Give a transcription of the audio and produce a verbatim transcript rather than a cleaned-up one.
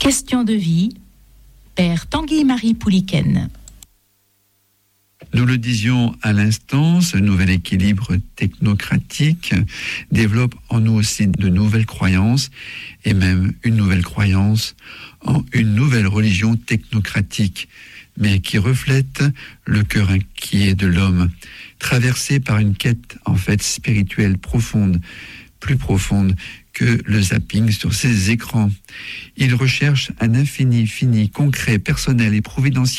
Question de vie, Père Tanguy-Marie Pouliken. Nous le disions à l'instant, ce nouvel équilibre technocratique développe en nous aussi de nouvelles croyances et même une nouvelle croyance en une nouvelle religion technocratique, mais qui reflète le cœur inquiet de l'homme, traversé par une quête en fait spirituelle profonde, plus profonde que le zapping sur ces écrans. Il recherche un infini, fini, concret, personnel et providentiel